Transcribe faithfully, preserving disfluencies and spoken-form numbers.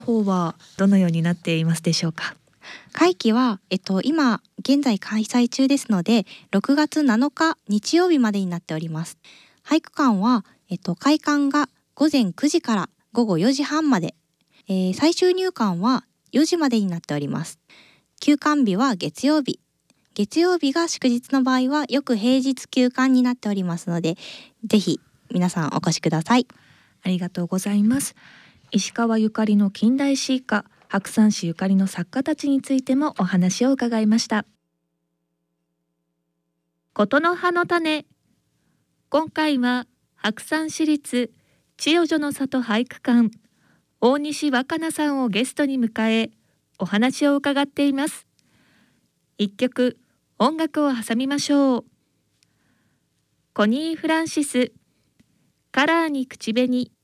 方はどのようになっていますでしょうか。 会期は、えっと、今現在開催中ですのでろくがつなのか日曜日までになっております。俳句館は、えっと、開館がごぜんくじからごごよじはんまで、えー、最終入館はよじまでになっております。休館日は月曜日、月曜日が祝日の場合はよく平日休館になっておりますので、ぜひ皆さんお越しください。 ありがとうございます。石川ゆかりの近代詩歌、白山市ゆかりの作家たちについてもお話を伺いました。 ことの葉の種。今回は白山市立千代女の里俳句館大西若菜さんをゲストに迎えお話を伺っています。一曲音楽を挟みましょう。コニー・フランシス、カラーに口紅。